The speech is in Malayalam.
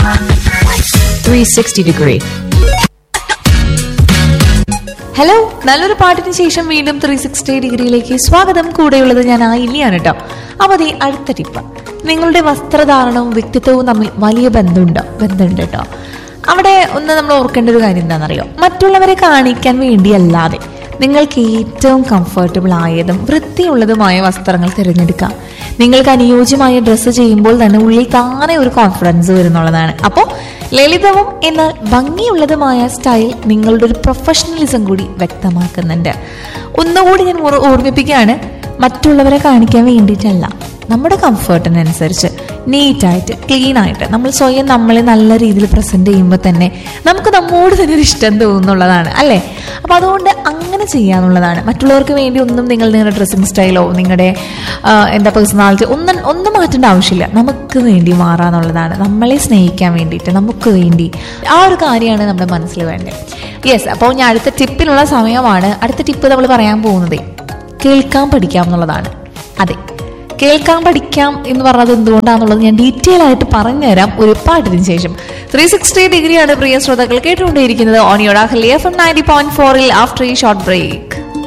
360 degree. ഹലോ, നല്ലൊരു പാട്ടിന് ശേഷം വീണ്ടും 360 ഡിഗ്രിയിലേക്ക് സ്വാഗതം. കൂടെയുള്ളത് ഞാൻ ആയില്യാണ് കേട്ടോ. അപ്പൊ അതേ അടുത്ത ടിപ്പ്, നിങ്ങളുടെ വസ്ത്രധാരണവും വ്യക്തിത്വവും തമ്മിൽ വലിയ ബന്ധമുണ്ട് കേട്ടോ. അവിടെ ഒന്ന് നമ്മൾ ഓർക്കേണ്ട ഒരു കാര്യം എന്താണെന്നറിയോ, മറ്റുള്ളവരെ കാണിക്കാൻ വേണ്ടിയല്ലാതെ നിങ്ങൾക്ക് ഏറ്റവും കംഫർട്ടബിൾ ആയതും വൃത്തിയുള്ളതുമായ വസ്ത്രങ്ങൾ തിരഞ്ഞെടുക്കാം. നിങ്ങൾക്ക് അനുയോജ്യമായ ഡ്രസ്സ് ചെയ്യുമ്പോൾ തന്നെ ഉള്ളിൽ താനെ ഒരു കോൺഫിഡൻസ് വരുന്നുള്ളതാണ്. അപ്പോൾ ലളിതവും എന്നാൽ ഭംഗിയുള്ളതുമായ സ്റ്റൈൽ നിങ്ങളുടെ ഒരു പ്രൊഫഷണലിസം കൂടി വ്യക്തമാക്കുന്നുണ്ട്. ഒന്നുകൂടി ഞാൻ ഓർമ്മിപ്പിക്കുകയാണ്, മറ്റുള്ളവരെ കാണിക്കാൻ വേണ്ടിയിട്ടല്ല, നമ്മുടെ കംഫർട്ടിനനുസരിച്ച് നീറ്റായിട്ട് ക്ലീൻ ആയിട്ട് നമ്മൾ സ്വയം നമ്മളെ നല്ല രീതിയിൽ പ്രസന്റ് ചെയ്യുമ്പോൾ തന്നെ നമുക്ക് നമ്മോട് തന്നെ ഒരു ഇഷ്ടം തോന്നുന്നുള്ളതാണ് അല്ലേ. അപ്പം അതുകൊണ്ട് അങ്ങനെ ചെയ്യാന്നുള്ളതാണ്. മറ്റുള്ളവർക്ക് വേണ്ടി ഒന്നും നിങ്ങളുടെ ഡ്രസ്സിങ് സ്റ്റൈലോ നിങ്ങളുടെ പേഴ്സണാലിറ്റി ഒന്നും മാറ്റേണ്ട ആവശ്യമില്ല. നമുക്ക് വേണ്ടി മാറാന്നുള്ളതാണ്, നമ്മളെ സ്നേഹിക്കാൻ വേണ്ടിയിട്ട് നമുക്ക് വേണ്ടി. ആ ഒരു കാര്യമാണ് നമ്മുടെ മനസ്സിൽ വേണ്ടത്. യെസ്, അപ്പോൾ ഞാൻ അടുത്ത ടിപ്പിനുള്ള സമയമാണ്. അടുത്ത ടിപ്പ് നമ്മൾ പറയാൻ പോകുന്നത് കേൾക്കാൻ പഠിക്കാം എന്നുള്ളതാണ്. അതെ, കേൾക്കാൻ പഠിക്കാം എന്ന് പറഞ്ഞത് എന്തുകൊണ്ടാണെന്നുള്ളത് ഞാൻ ഡീറ്റെയിൽ ആയിട്ട് പറഞ്ഞുതരാം ഒരു പാട്ടിന് ശേഷം. 360 ഡിഗ്രിയാണ് പ്രിയ ശ്രോതാക്കൾ കേട്ടുകൊണ്ടേയിരിക്കുന്നത് on your Ahalya FM 90.4 after ഈ ഷോർട്ട് ബ്രേക്ക്.